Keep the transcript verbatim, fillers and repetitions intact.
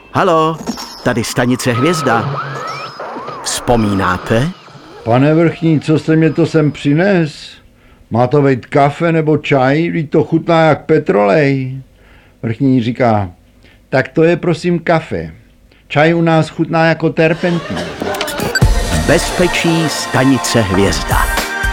Halo, tady stanice Hvězda. Vzpomínáte? Pane vrchní, co jste mě to sem přines? Má to být kafe nebo čaj? Vždyť to chutná jak petrolej. Vrchní říká, tak to je prosím kafe. Čaj u nás chutná jako terpentín. Bezpečí stanice Hvězda.